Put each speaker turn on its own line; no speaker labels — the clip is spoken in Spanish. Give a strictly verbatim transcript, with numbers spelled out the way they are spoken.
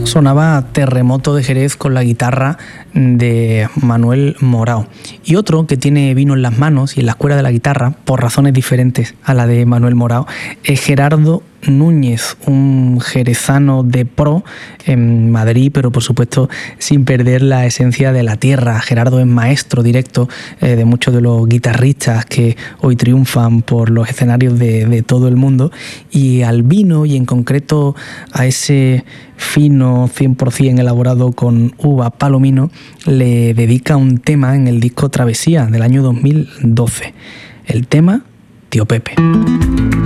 sonaba Terremoto de Jerez con la guitarra de Manuel Morao. Y otro que tiene vino en las manos y en la escuela de la guitarra, por razones diferentes a la de Manuel Morao, es Gerardo Núñez, un jerezano de pro en Madrid, pero por supuesto sin perder la esencia de la tierra. Gerardo es maestro directo eh, de muchos de los guitarristas que hoy triunfan por los escenarios de, de todo el mundo, y al vino, y en concreto a ese fino cien por ciento elaborado con uva palomino, le dedica un tema en el disco Travesía del año dos mil doce. El tema Tío Pepe.